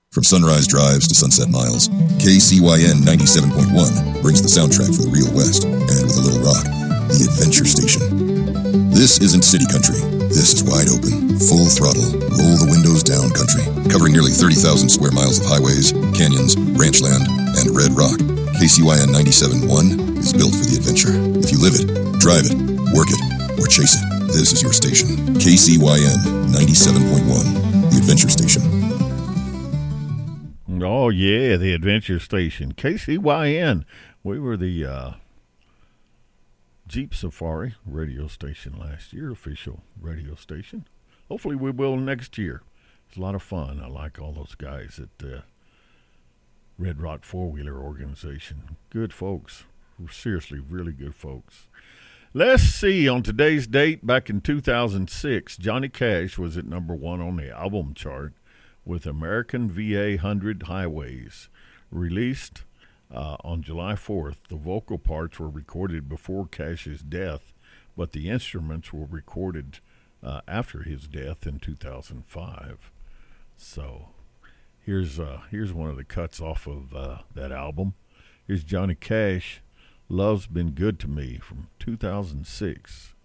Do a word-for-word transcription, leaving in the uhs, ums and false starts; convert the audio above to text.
From sunrise drives to sunset miles, K C Y N ninety-seven point one brings the soundtrack for the real West, and with a little rock, the Adventure Station. This isn't city country. This is wide open, full throttle, roll the windows down country, covering nearly thirty thousand square miles of highways, canyons, ranchland, and red rock. K C Y N ninety-seven point one is built for the adventure. If you live it, drive it, work it, or chase it, this is your station. K C Y N ninety-seven point one, the Adventure Station. Oh, yeah, the Adventure Station. K C Y N. We were the uh, Jeep Safari radio station last year, official radio station. Hopefully we will next year. It's a lot of fun. I like all those guys at uh, Red Rock Four-Wheeler Organization. Good folks. Seriously, really good folks. Let's see. On today's date, back in two thousand six, Johnny Cash was at number one on the album chart with American V A one hundred Highways. Released uh, on July fourth, the vocal parts were recorded before Cash's death, but the instruments were recorded uh, after his death in two thousand five. So here's uh, here's one of the cuts off of uh, that album. Here's Johnny Cash, Love's Been Good to Me, from two thousand six.